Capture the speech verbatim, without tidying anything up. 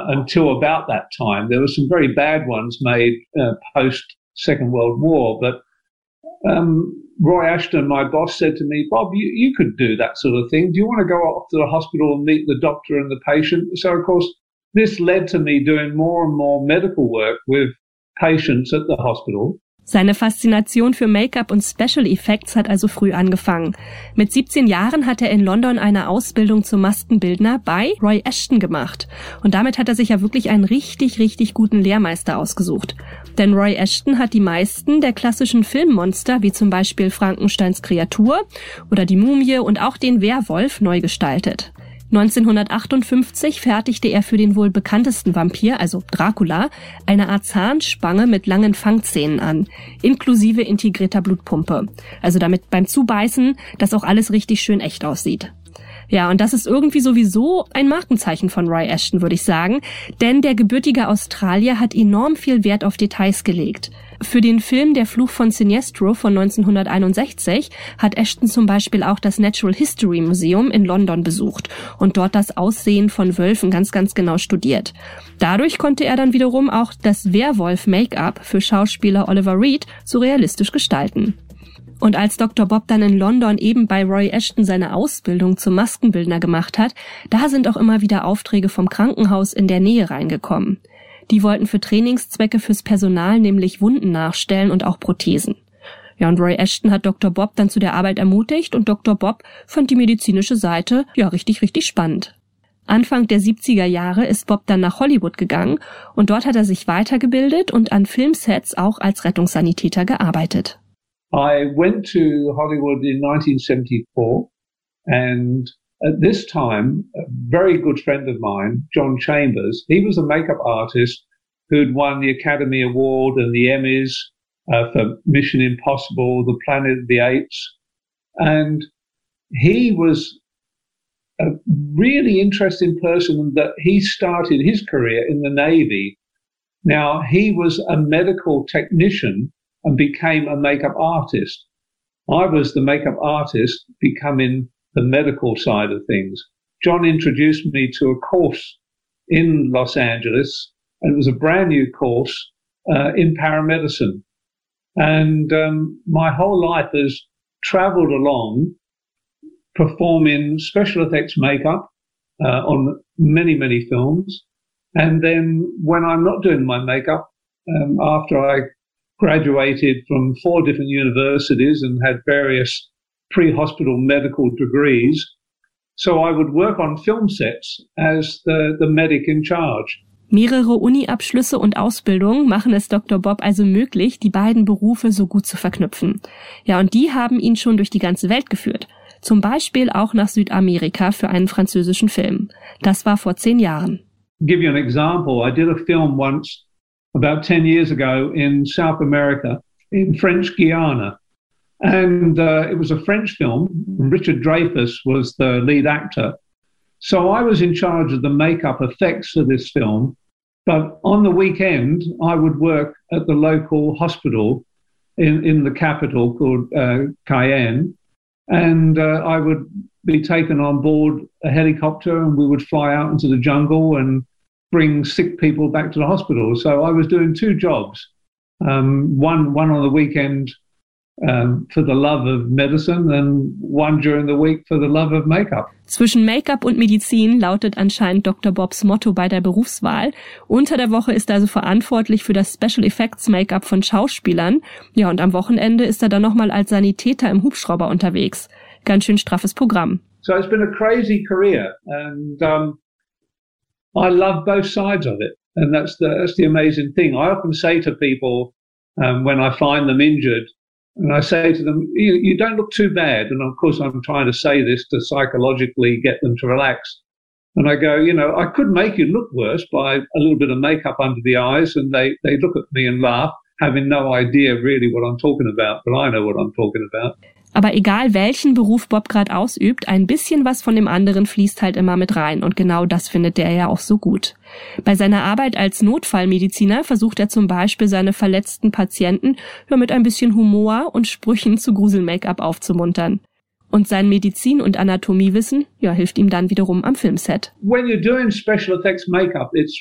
uh, until about that time. There were some very bad ones made uh, post Second World War, but um, Roy Ashton, my boss, said to me, Bob, you, you could do that sort of thing. Do you want to go off to the hospital and meet the doctor and the patient? So, of course, this led to me doing more and more medical work with patients at the hospital. Seine Faszination für Make-up und Special Effects hat also früh angefangen. Mit siebzehn Jahren hat er in London eine Ausbildung zum Maskenbildner bei Roy Ashton gemacht. Und damit hat er sich ja wirklich einen richtig, richtig guten Lehrmeister ausgesucht. Denn Roy Ashton hat die meisten der klassischen Filmmonster, wie zum Beispiel Frankensteins Kreatur oder die Mumie und auch den Werwolf, neu gestaltet. neunzehnhundertachtundfünfzig fertigte er für den wohl bekanntesten Vampir, also Dracula, eine Art Zahnspange mit langen Fangzähnen an, inklusive integrierter Blutpumpe. Also damit beim Zubeißen, dass auch alles richtig schön echt aussieht. Ja, und das ist irgendwie sowieso ein Markenzeichen von Roy Ashton, würde ich sagen, denn der gebürtige Australier hat enorm viel Wert auf Details gelegt. Für den Film Der Fluch von Sinestro von neunzehnhunderteinundsechzig hat Ashton zum Beispiel auch das Natural History Museum in London besucht und dort das Aussehen von Wölfen ganz, ganz genau studiert. Dadurch konnte er dann wiederum auch das Werwolf-Make-up für Schauspieler Oliver Reed so realistisch gestalten. Und als Doktor Bob dann in London eben bei Roy Ashton seine Ausbildung zum Maskenbildner gemacht hat, da sind auch immer wieder Aufträge vom Krankenhaus in der Nähe reingekommen. Die wollten für Trainingszwecke fürs Personal nämlich Wunden nachstellen und auch Prothesen. Ja, und Roy Ashton hat Doktor Bob dann zu der Arbeit ermutigt und Doktor Bob fand die medizinische Seite ja richtig, richtig spannend. Anfang der siebziger Jahre ist Bob dann nach Hollywood gegangen und dort hat er sich weitergebildet und an Filmsets auch als Rettungssanitäter gearbeitet. I went to Hollywood in nineteen seventy-four, and at this time, a very good friend of mine, John Chambers, he was a makeup artist who'd won the Academy Award and the Emmys uh, for Mission Impossible, The Planet of the Apes, and he was a really interesting person that he started his career in the Navy. Now, he was a medical technician and became a makeup artist. I was the makeup artist becoming the medical side of things. John introduced me to a course in Los Angeles, and it was a brand new course uh, in paramedicine. And um, my whole life has traveled along performing special effects makeup uh, on many, many films. And then when I'm not doing my makeup, um, after I graduated from four different universities and had various pre-hospital medical degrees. So I would work on film sets as the, the medic in charge. Mehrere Uni-Abschlüsse und Ausbildungen machen es Doktor Bob also möglich, die beiden Berufe so gut zu verknüpfen. Ja, und die haben ihn schon durch die ganze Welt geführt. Zum Beispiel auch nach Südamerika für einen französischen Film. Das war vor zehn Jahren. To give you an example, I did a film once about ten years ago in South America, in French Guiana. And uh, it was a French film. Richard Dreyfuss was the lead actor. So I was in charge of the makeup effects for this film. But on the weekend, I would work at the local hospital in, in the capital called uh, Cayenne. And uh, I would be taken on board a helicopter and we would fly out into the jungle and bring sick people back to the hospital. So I was doing two jobs, um, one one on the weekend um, for the love of medicine and one during the week for the love of makeup. Zwischen Make-up und Medizin lautet anscheinend Doktor Bobs Motto bei der Berufswahl. Unter der Woche ist er also verantwortlich für das Special Effects Make-up von Schauspielern. Ja, und am Wochenende ist er dann nochmal als Sanitäter im Hubschrauber unterwegs. Ganz schön straffes Programm. So it's been a crazy career and um, I love both sides of it, and that's the that's the amazing thing. I often say to people um, when I find them injured, and I say to them, you, you don't look too bad. And of course, I'm trying to say this to psychologically get them to relax. And I go, you know, I could make you look worse by a little bit of makeup under the eyes, and they they look at me and laugh, having no idea really what I'm talking about, but I know what I'm talking about. Aber egal welchen Beruf Bob gerade ausübt, ein bisschen was von dem anderen fließt halt immer mit rein und genau das findet der ja auch so gut. Bei seiner Arbeit als Notfallmediziner versucht er zum Beispiel seine verletzten Patienten ja, mit ein bisschen Humor und Sprüchen zu Grusel-Make-up aufzumuntern. Und sein Medizin- und Anatomiewissen ja, hilft ihm dann wiederum am Filmset. When you're doing special effects makeup, it's